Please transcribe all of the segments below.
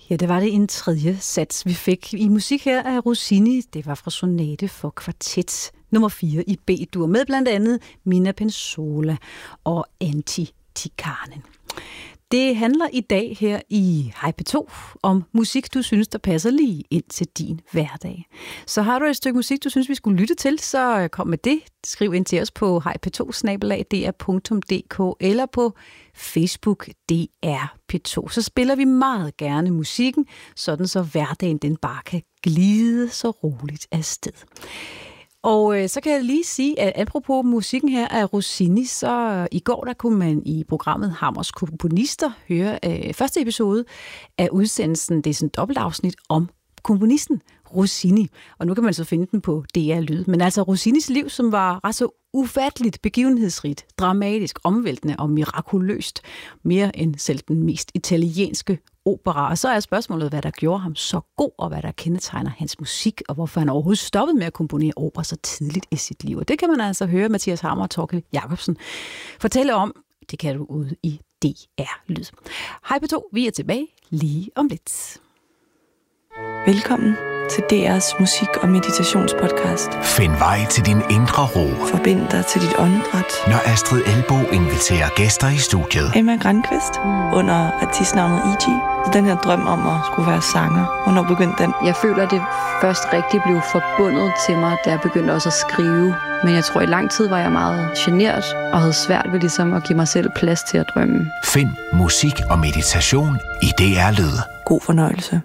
Ja, det var det en tredje sats, vi fik i musik her af Rossini. Det var fra Sonate for kvartet nummer 4 i B-dur, med blandt andet Mina Pensola og Antitikanen. Det handler i dag her i Hej P2 om musik, du synes, der passer lige ind til din hverdag. Så har du et stykke musik, du synes, vi skulle lytte til, så kom med det. Skriv ind til os på hejp2@dr.dk eller på Facebook DR P2. Så spiller vi meget gerne musikken, sådan så hverdagen den bare kan glide så roligt afsted. Og så kan jeg lige sige, at apropos musikken her af Rossini, så i går der kunne man i programmet Hammers Komponister høre første episode af udsendelsen. Det er sådan et dobbeltafsnit om komponisten Rossini. Og nu kan man så finde den på DR Lyd. Men altså Rossinis liv, som var ret så ufatteligt begivenhedsrigt, dramatisk, omvæltende og mirakuløst. Mere end selv den mest italienske opera. Og så er spørgsmålet, hvad der gjorde ham så god, og hvad der kendetegner hans musik, og hvorfor han overhovedet stoppede med at komponere opera så tidligt i sit liv. Og det kan man altså høre Mathias Hammer og Torkel Jacobsen fortælle om. Det kan du ude i DR Lyd. Hej P2, vi er tilbage lige om lidt. Velkommen til DR's musik- og meditationspodcast. Find vej til din indre ro. Forbind dig til dit åndedræt. Når Astrid Elbo inviterer gæster i studiet. Emma Grankvist under artistnavnet E.G. Den her drøm om at skulle være sanger. Hvornår begyndte den? Jeg føler, at det først rigtig blev forbundet til mig, da jeg begyndte også at skrive. Men jeg tror, i lang tid var jeg meget genert og havde svært ved ligesom at give mig selv plads til at drømme. Find musik og meditation i DR Lyd. God fornøjelse.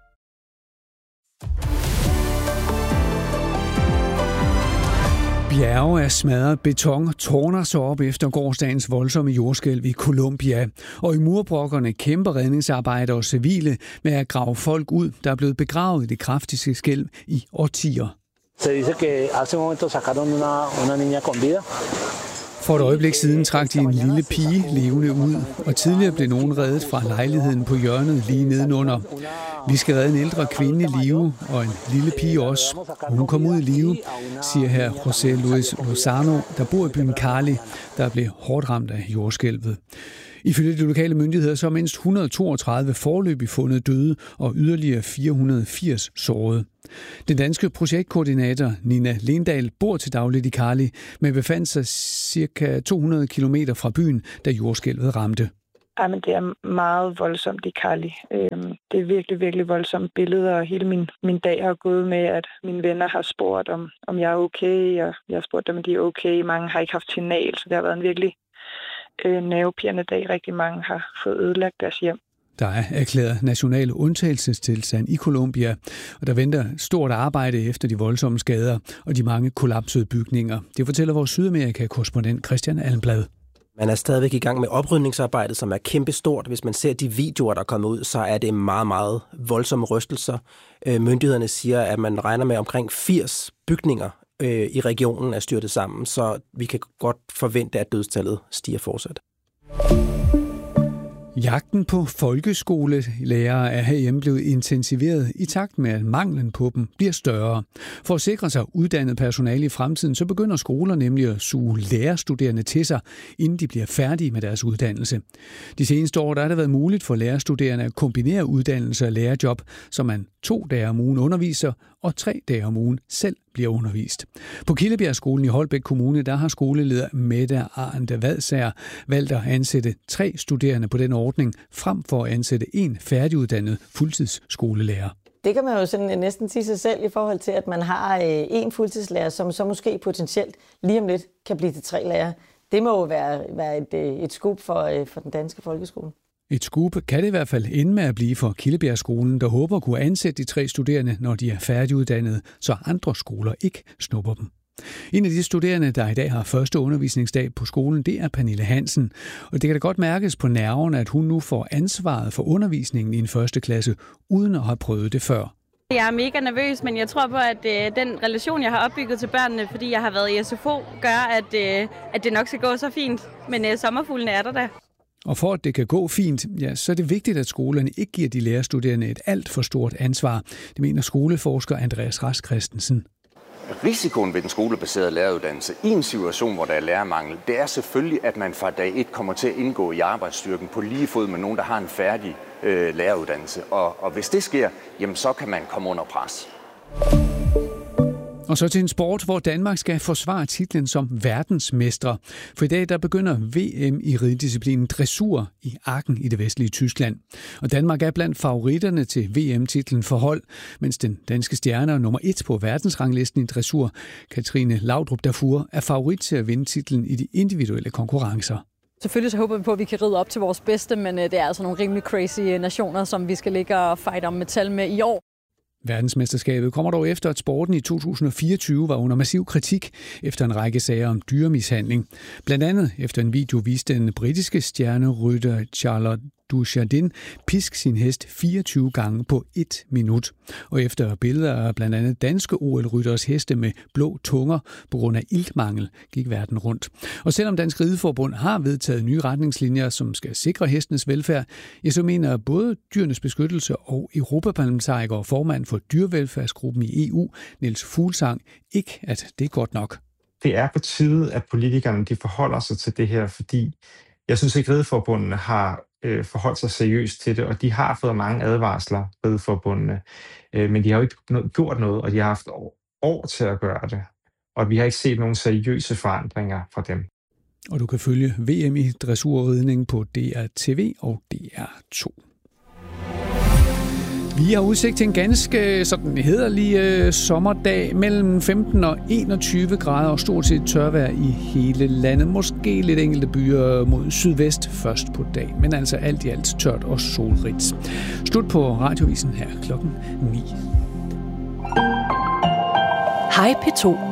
Bjerge af smadret beton tårner sig op efter gårsdagens voldsomme jordskælv i Colombia. Og i murbrokkerne kæmper redningsarbejdere og civile med at grave folk ud, der er blevet begravet i det kraftigste skælv i årtier. Se dice que hace un momento sacaron una niña con vida. For et øjeblik siden trak de en lille pige levende ud, og tidligere blev nogen reddet fra lejligheden på hjørnet lige nedenunder. Vi skal redde en ældre kvinde i live, og en lille pige også. Og hun kom ud i live, siger her José Luis Lozano, der bor i byen Cali, der blev hårdt ramt af jordskælvet. Ifølge de lokale myndigheder så er mindst 132 foreløbig fundet døde og yderligere 480 sårede. Den danske projektkoordinator Nina Lendahl bor til dagligt i Cali, men befandt sig cirka 200 kilometer fra byen, da jordskælvet ramte. Men det er meget voldsomt i Cali. Det er virkelig, virkelig voldsomme billeder, og hele min dag har gået med, at mine venner har spurgt, om jeg er okay, og jeg har spurgt dem, om de er okay. Mange har ikke haft signal, så det har været en virkelig nervepirrende dag. Rigtig mange har fået ødelagt deres hjem. Der er erklæret national undtagelsestilstand i Colombia, og der venter stort arbejde efter de voldsomme skader og de mange kollapsede bygninger. Det fortæller vores Sydamerika-korrespondent Christian Allenblad. Man er stadigvæk i gang med oprydningsarbejdet, som er kæmpestort. Hvis man ser de videoer, der er kommet ud, så er det meget, meget voldsomme rystelser. Myndighederne siger, at man regner med omkring 80 bygninger i regionen er styrtet sammen, så vi kan godt forvente, at dødstallet stiger fortsat. Jagten på folkeskolelærere er herhjemme blevet intensiveret i takt med, at manglen på dem bliver større. For at sikre sig uddannet personale i fremtiden, så begynder skoler nemlig at suge lærerstuderende til sig, inden de bliver færdige med deres uddannelse. De seneste år der har det været muligt for lærerstuderende at kombinere uddannelse og lærerjob, så man 2 dage om ugen underviser, og 3 dage om ugen selv bliver undervist. På Kildebjergskolen i Holbæk Kommune, der har skoleleder Mette Arndt Vadsager valgt at ansætte 3 studerende på den ordning, frem for at ansætte en færdiguddannet fuldtidsskolelærer. Det kan man jo sådan næsten sige sig selv i forhold til, at man har en fuldtidslærer, som så måske potentielt lige om lidt kan blive til 3 lærere. Det må jo være et scoop for den danske folkeskole. Et scoop kan det i hvert fald ende med at blive for Kildebjergskolen, der håber at kunne ansætte de 3 studerende, når de er færdiguddannede, så andre skoler ikke snupper dem. En af de studerende, der i dag har første undervisningsdag på skolen, det er Pernille Hansen. Og det kan da godt mærkes på nerverne, at hun nu får ansvaret for undervisningen i en første klasse, uden at have prøvet det før. Jeg er mega nervøs, men jeg tror på, at den relation, jeg har opbygget til børnene, fordi jeg har været i SFO, gør, at det nok skal gå så fint. Men sommerfuglene er der da. Og for at det kan gå fint, ja, så er det vigtigt, at skolerne ikke giver de lærerstuderende et alt for stort ansvar. Det mener skoleforsker Andreas Rask Christensen. Risikoen ved den skolebaserede læreruddannelse i en situation, hvor der er lærermangel, det er selvfølgelig, at man fra dag 1 kommer til at indgå i arbejdsstyrken på lige fod med nogen, der har en færdig læreruddannelse. Og hvis det sker, jamen så kan man komme under pres. Og så til en sport, hvor Danmark skal forsvare titlen som verdensmestre. For i dag der begynder VM i riddisciplinen dressur i Aachen i det vestlige Tyskland. Og Danmark er blandt favoritterne til VM-titlen for hold, mens den danske stjerne og nummer 1 på verdensranglisten i dressur, Katrine Laudrup Darfour, er favorit til at vinde titlen i de individuelle konkurrencer. Selvfølgelig så håber vi på, at vi kan ride op til vores bedste, men det er altså nogle rimelig crazy nationer, som vi skal ligge og fight om metal med i år. Verdensmesterskabet kommer dog efter, at sporten i 2024 var under massiv kritik efter en række sager om dyremishandling. Blandt andet efter en video viste den britiske stjernerytter Charlotte Dujardin pisk sin hest 24 gange på 1 minut. Og efter billeder af blandt andet danske OL-rytteres heste med blå tunger på grund af iltmangel gik verden rundt. Og selvom Dansk Rideforbund har vedtaget nye retningslinjer, som skal sikre hestenes velfærd, så mener både Dyrenes Beskyttelse og europaparlamentariker og formand for dyrevelfærdsgruppen i EU, Niels Fuglsang, ikke, at det er godt nok. Det er på tide, at politikerne de forholder sig til det her, fordi jeg synes ikke, at Rideforbundene har forholdt sig seriøst til det, og de har fået mange advarsler, Rideforbundene, men de har jo ikke gjort noget, og de har haft år til at gøre det, og vi har ikke set nogen seriøse forandringer fra dem. Og du kan følge VM i dressurridning på DR-TV og DR2. Vi har udsigt til en ganske sådan hæderlig sommerdag mellem 15 og 21 grader og stort set tørvejr i hele landet. Måske lidt enkelte byer mod sydvest først på dag, men altså alt i alt tørt og solrigt. Slut på Radiovisen her klokken 9. Hej P2.